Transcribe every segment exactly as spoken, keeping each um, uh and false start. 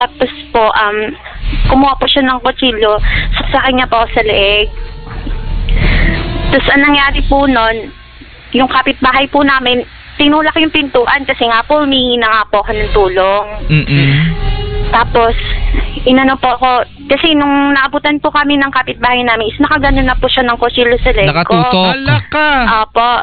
Tapos po, um, kumuha po siya ng kutsilyo, saksakin niya po ako sa leeg. Tapos ang nangyari po nun, yung kapitbahay po namin, tinulak yung pintuan kasi nga po, humingi na nga po ako ng tulong. Mm-mm. Tapos, inano po ako, kasi nung naabutan po kami ng kapitbahay namin, is nakaganon na po siya ng kutsilyo sa leeg ko. Nakatutok. Alaka! Opo.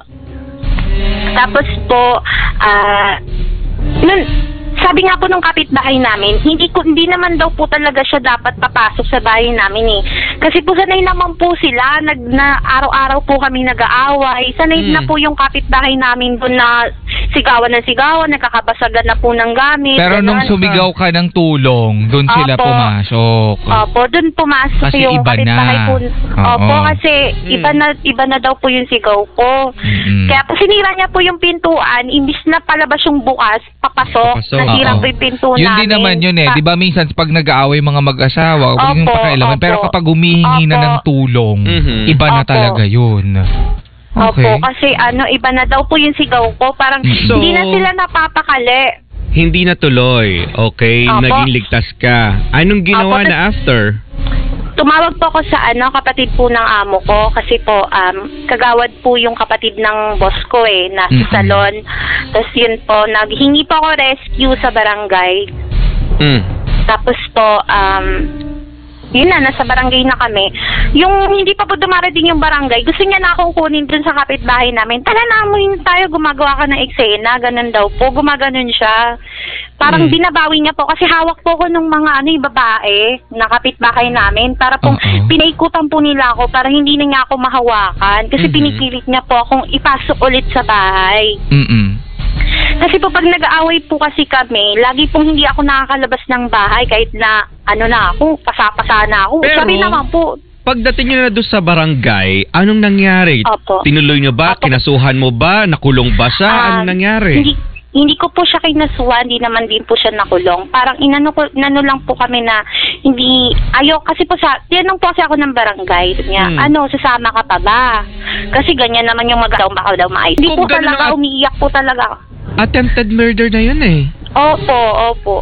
Tapos po, ah, nun, sabi nga po ng kapitbahay namin, hindi ko hindi naman daw po talaga siya dapat papasok sa bahay namin eh. Kasi po sanay naman po sila, nag, na araw-araw po kami nag-aaway. Sanay Hmm. na po yung kapitbahay namin doon na sigawan ng sigawan, nagkakabasagan na po ng gamit. Pero nung ganon. sumigaw ka ng tulong, doon sila Opo. pumasok. Opo, doon pumasok Kasi yung iba na. kapitbahay po. Oo. Opo, kasi Hmm. iba na iba na daw po yung sigaw ko. Mm-mm. Kaya po sinira niya po yung pintuan, imbis na palabas yung bukas, papasok, Papasok. nasira Oo. po yung pinto Yun namin. din naman yun eh. Pa- Di ba minsan pag nag-aaway mga mag-asawa, huwag yung Opo, pakialaman. opo. Pero kapag humihingi na Opo. ng tulong, Mhm. iba na Opo. talaga yun. Opo, Okay. kasi ano, iba na daw po yung sigaw ko. Parang So- hindi na sila napapakali. Hindi na tuloy. Okay, Opo. naging ligtas ka. Anong ginawa Opo, na after? Tumawag po ako sa ano, kapatid po ng amo ko kasi po um, kagawad po yung kapatid ng boss ko eh, nasa Mhm. salon. Tapos yun po, naghingi po ako rescue sa barangay. Mm. Tapos po, um, yun na, nasa barangay na kami. Yung hindi pa po dumarating yung barangay, gusto niya na akong kunin dun sa kapitbahay namin. Tala na mo yun tayo, gumagawa ka ng eksena, ganun daw po, gumaganon siya. Parang Mm. binabawi niya po kasi hawak po ko ng mga ano yung babae na kapitbahay namin. Para pong Oo. pinaikutan po nila ako para hindi na niya ako mahawakan. Kasi Mhm. pinipilit niya po akong ipasok ulit sa bahay. Mm-mm. Kasi po pag nag-aaway po kasi kami, lagi pong hindi ako nakakalabas ng bahay kahit na ano na ako, pasapasa na ako. Pero- Sabi naman po, Pagdating nyo na doon sa barangay, anong nangyari? Opo. Tinuloy nyo ba? Opo. Kinasuhan mo ba? Nakulong ba siya? Ah, Anong nangyari? hindi hindi ko po siya kinasuhan, hindi naman din po siya nakulong. Parang inano ko, inano lang po kami na hindi, ayo kasi po sa, tinanong po kasi ako ng barangay. Sabi niya, Hmm. ano, sasama ka pa ba? Kasi ganyan naman yung mag-daw, baka daw maayos. Hindi Kung po ganun talaga, ang- umiiyak po talaga. Attempted murder na yun eh. Opo, opo.